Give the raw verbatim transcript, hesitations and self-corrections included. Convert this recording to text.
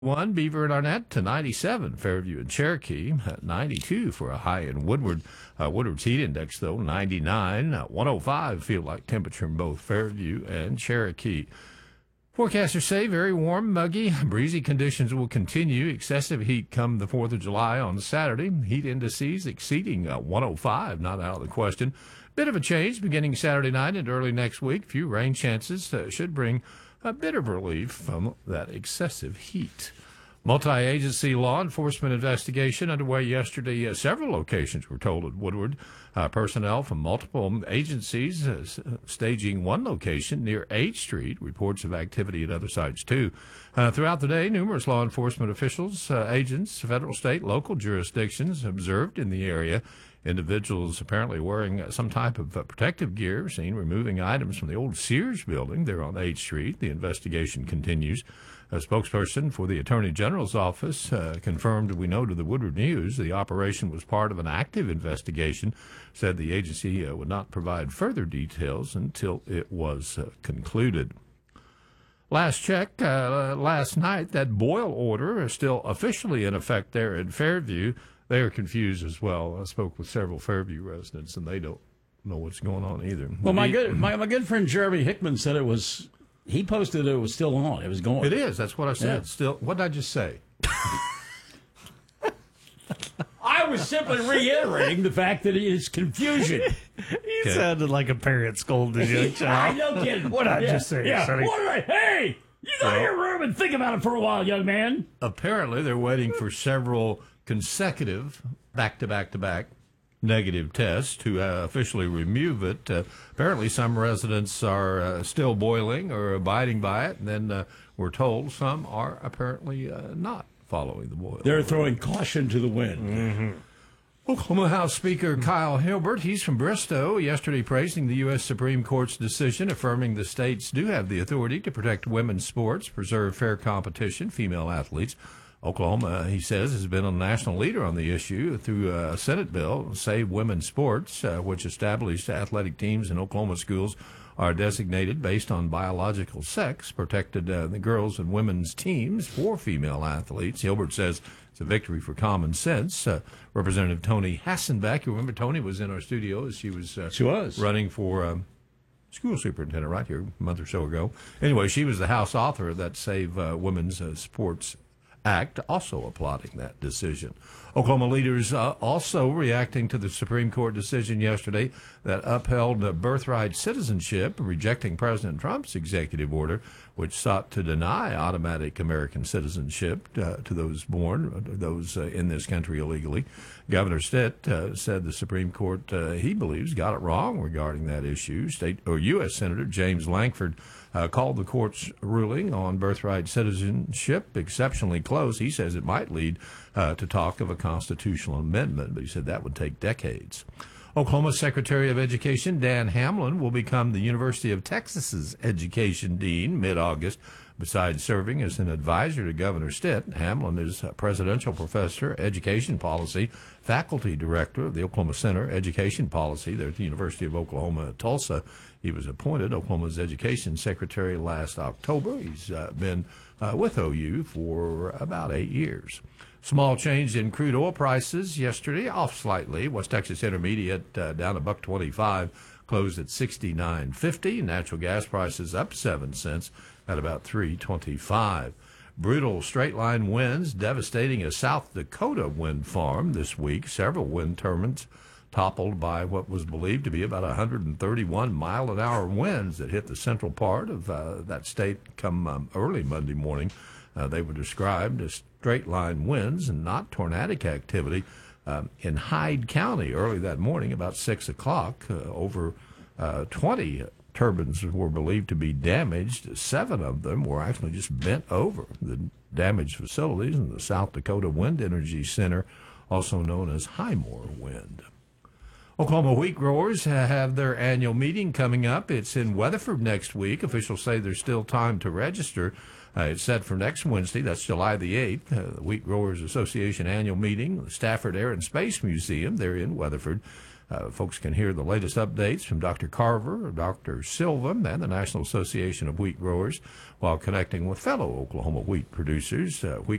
One, Beaver and Arnett to ninety-seven. Fairview and Cherokee at ninety-two for a high in Woodward. Uh, Woodward's heat index, though, ninety-nine. Uh, one oh five feel like temperature in both Fairview and Cherokee. Forecasters say very warm, muggy, breezy conditions will continue. Excessive heat come the fourth of July on Saturday. Heat indices exceeding uh, one oh five, not out of the question. Bit of a change beginning Saturday night and early next week. Few rain chances uh, should bring a bit of relief from that excessive heat. Multi-agency law enforcement investigation underway yesterday. Uh, several locations were told at Woodward. Uh, personnel from multiple agencies uh, staging one location near eighth Street. Reports of activity at other sites, too. Uh, throughout the day, numerous law enforcement officials, uh, agents, federal, state, local jurisdictions observed in the area. Individuals apparently wearing some type of uh, protective gear seen removing items from the old Sears building there on eighth Street. The investigation continues. A spokesperson for the Attorney General's office uh, confirmed, we know to the Woodward News, the operation was part of an active investigation, said the agency uh, would not provide further details until it was uh, concluded. Last check, uh, last night, that Boyle order is still officially in effect there in Fairview. They are confused as well. I spoke with several Fairview residents, and they don't know what's going on either. Well, my good my, my good friend Jeremy Hickman said it was, he posted it was still on. It was going. It is. That's what I said. Yeah. Still, what did I just say? I was simply reiterating the fact that it is confusion. You Okay. sounded like a parent scolding you, I child. no kidding. What I yeah, just say, yeah. Sonny? What did I, hey, you go to Well- your room and think about it for a while, young man. Apparently, they're waiting for several consecutive back-to-back-to-back negative tests to uh, officially remove it. Uh, apparently, some residents are uh, still boiling or abiding by it, and then uh, we're told some are apparently uh, not following the boil. They're throwing caution to the wind. Mm-hmm. Oklahoma House Speaker Kyle Hilbert, he's from Bristow, yesterday praising the U S Supreme Court's decision affirming the states do have the authority to protect women's sports, preserve fair competition, female athletes. Oklahoma, he says, has been a national leader on the issue through a Senate bill, Save Women's Sports, uh, which established athletic teams in Oklahoma schools are designated based on biological sex, protected uh, the girls and women's teams for female athletes. Hilbert says it's a victory for common sense. Uh, Representative Tony Hassenbeck, you remember Tony was in our studio as she was, uh, She was. running for um, school superintendent right here a month or so ago. Anyway, she was the House author of that Save uh, Women's uh, Sports Act, also applauding that decision. Oklahoma leaders uh, also reacting to the Supreme Court decision yesterday that upheld uh, birthright citizenship, rejecting President Trump's executive order, which sought to deny automatic American citizenship uh, to those born, uh, those uh, in this country illegally. Governor Stitt uh, said the Supreme Court, uh, he believes, got it wrong regarding that issue. State or U S Senator James Lankford Uh, called the court's ruling on birthright citizenship exceptionally close. He says it might lead uh, to talk of a constitutional amendment, but he said that would take decades. Oklahoma Secretary of Education Dan Hamlin will become the University of Texas's education dean mid-August. Besides serving as an advisor to Governor Stitt, Hamlin is a presidential professor, education policy, faculty director of the Oklahoma Center Education Policy there at the University of Oklahoma at Tulsa. He was appointed Oklahoma's education secretary last October. He's uh, been uh, with O U for about eight years. Small change in crude oil prices yesterday, off slightly. West Texas Intermediate uh, down a buck twenty-five, closed at sixty-nine fifty. Natural gas prices up seven cents at about three twenty-five. Brutal straight-line winds devastating a South Dakota wind farm this week. Several wind turbines toppled by what was believed to be about one hundred thirty-one mile-an-hour winds that hit the central part of uh, that state come um, early Monday morning. Uh, they were described as straight-line winds and not tornadic activity. Um, in Hyde County early that morning, about six o'clock, uh, over uh, twenty turbines were believed to be damaged. Seven of them were actually just bent over. The damaged facilities in the South Dakota Wind Energy Center, also known as Highmore Wind. Oklahoma wheat growers have their annual meeting coming up. It's in Weatherford next week. Officials say there's still time to register. Uh, it's set for next Wednesday. That's July the eighth. Uh, the Wheat Growers Association annual meeting, the Stafford Air and Space Museum. They're in Weatherford. Uh, folks can hear the latest updates from Doctor Carver, Doctor Silva, and the National Association of Wheat Growers while connecting with fellow Oklahoma wheat producers. Uh, wheat